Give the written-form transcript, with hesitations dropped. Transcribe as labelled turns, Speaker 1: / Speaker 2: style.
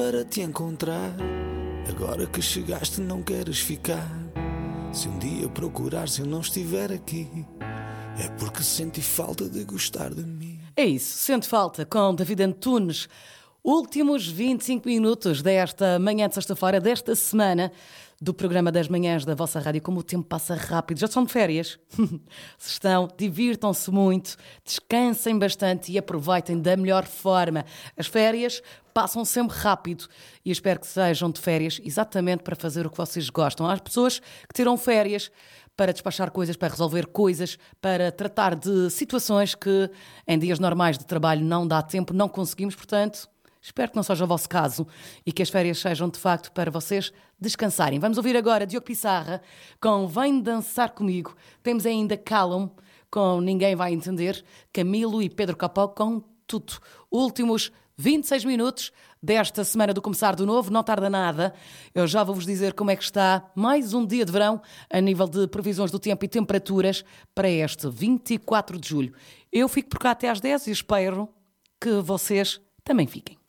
Speaker 1: para te encontrar. Agora que chegaste não queres ficar. Se um dia procurares e eu não estiver aqui, é porque senti falta de gostar de mim.
Speaker 2: É isso, sente falta com David Antunes. Últimos 25 minutos desta manhã de sexta-feira, desta semana, do programa das manhãs da vossa rádio. Como o tempo passa rápido. Já são de férias? Se estão, divirtam-se muito, descansem bastante e aproveitem da melhor forma. As férias passam sempre rápido e espero que sejam de férias exatamente para fazer o que vocês gostam. Há pessoas que tiram férias para despachar coisas, para resolver coisas, para tratar de situações que em dias normais de trabalho não dá tempo, não conseguimos, portanto... Espero que não seja o vosso caso e que as férias sejam de facto para vocês descansarem. Vamos ouvir agora Diogo Pissarra com Vem Dançar Comigo. Temos ainda Callum com Ninguém Vai Entender, Camilo e Pedro Capó com Tudo. Últimos 26 minutos desta semana do Começar do Novo, não tarda nada. Eu já vou-vos dizer como é que está mais um dia de verão a nível de previsões do tempo e temperaturas para este 24 de julho. Eu fico por cá até às 10 e espero que vocês também fiquem.